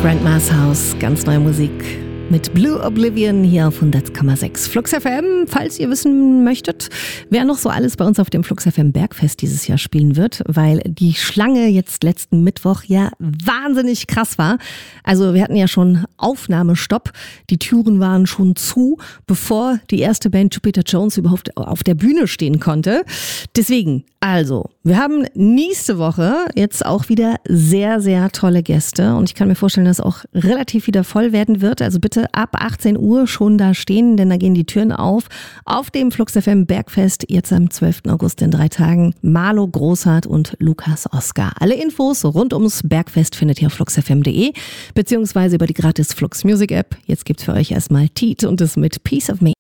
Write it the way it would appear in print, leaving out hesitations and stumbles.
Grandma's House, ganz neue Musik mit Blue Oblivion hier auf 100,6 Flux FM. Falls ihr wissen möchtet, wer noch so alles bei uns auf dem Flux FM Bergfest dieses Jahr spielen wird, weil die Schlange jetzt letzten Mittwoch ja wahnsinnig krass war. Also wir hatten ja schon Aufnahmestopp, die Türen waren schon zu, bevor die erste Band Jupiter Jones überhaupt auf der Bühne stehen konnte. Deswegen, also, wir haben nächste Woche jetzt auch wieder sehr, sehr tolle Gäste und ich kann mir vorstellen, dass es auch relativ wieder voll werden wird. Also bitte ab 18 Uhr schon da stehen, denn da gehen die Türen auf dem Flux FM Bergfest, jetzt am 12. August in 3 Tagen. Marlo Großhardt und Lukas Oskar. Alle Infos rund ums Bergfest findet ihr auf fluxfm.de beziehungsweise über die gratis Flux Music App. Jetzt gibt's für euch erstmal Teat und es mit Piece of Me.